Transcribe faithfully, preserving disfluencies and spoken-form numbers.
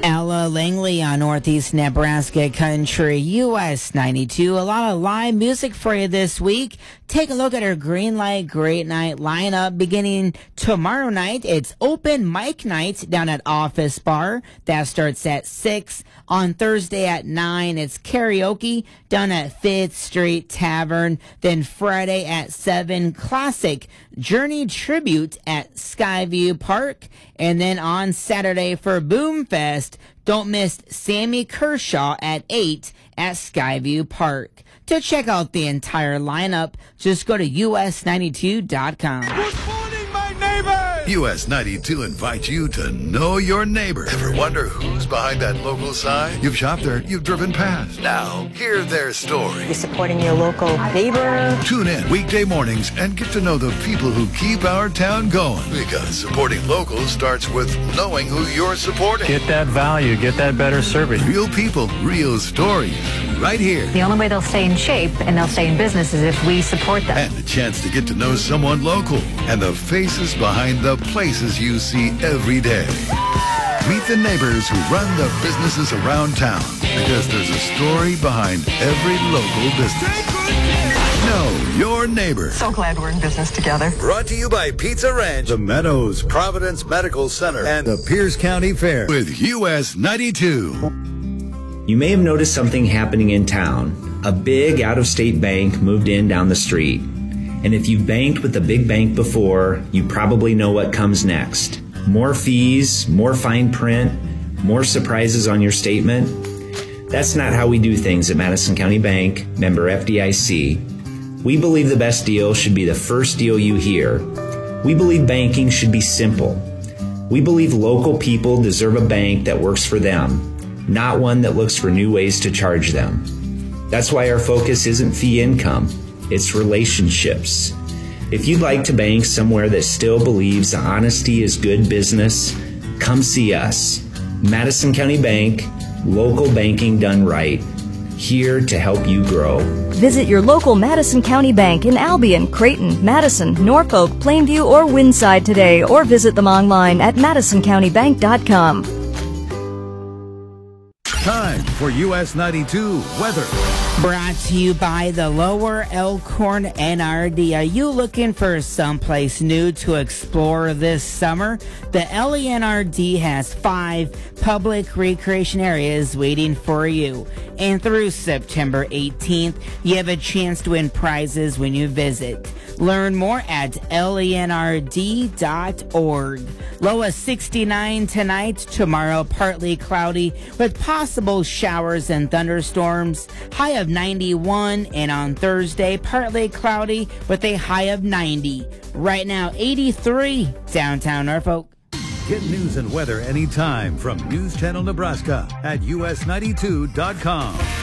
Ella Langley on Northeast Nebraska Country, U S ninety-two. A lot of live music for you this week. Take a look at our Green Light Great Night lineup beginning tomorrow night. It's open mic night down at Office Bar. That starts at six. On Thursday at nine, it's karaoke down at Fifth Street Tavern. Then Friday at seven, classic Journey Tribute at Skyview Park. And then on Saturday for Boomfest, don't miss Sammy Kershaw at eight at Skyview Park. To check out the entire lineup, just go to U S ninety-two dot com. Good morning, my neighbor! U S ninety-two invites you to know your neighbor. Ever wonder who's behind that local sign? You've shopped there, you've driven past. Now, hear their story. You're supporting your local neighbor. Tune in weekday mornings and get to know the people who keep our town going. Because supporting locals starts with knowing who you're supporting. Get that value, get that better service. Real people, real stories, right here. The only way they'll stay in shape and they'll stay in business is if we support them. And a chance to get to know someone local and the faces behind the places you see every day. Meet the neighbors who run the businesses around town, because there's a story behind every local business. Know your neighbor. So glad we're in business together. Brought to you by Pizza Ranch, The Meadows, Providence Medical Center, and the Pierce County Fair with U S ninety-two. You may have noticed something happening in town. A big out-of-state bank moved in down the street. And if you've banked with a big bank before, you probably know what comes next. More fees, more fine print, more surprises on your statement. That's not how we do things at Madison County Bank, member F D I C. We believe the best deal should be the first deal you hear. We believe banking should be simple. We believe local people deserve a bank that works for them, not one that looks for new ways to charge them. That's why our focus isn't fee income. It's relationships. If you'd like to bank somewhere that still believes honesty is good business, come see us. Madison County Bank, local banking done right. Here to help you grow. Visit your local Madison County Bank in Albion, Creighton, Madison, Norfolk, Plainview, or Winside today, or visit them online at madison county bank dot com. Time for U S ninety-two weather. Brought to you by the Lower Elkhorn N R D. Are you looking for someplace new to explore this summer? The L E N R D has five public recreation areas waiting for you. And through September eighteenth, you have a chance to win prizes when you visit. Learn more at L E N R D dot org. Low of sixty-nine tonight, tomorrow partly cloudy with possible showers and thunderstorms. High of ninety-one, and on Thursday partly cloudy with a high of ninety. Right now eighty-three downtown Norfolk. Get news and weather anytime from News Channel Nebraska at U S ninety-two dot com.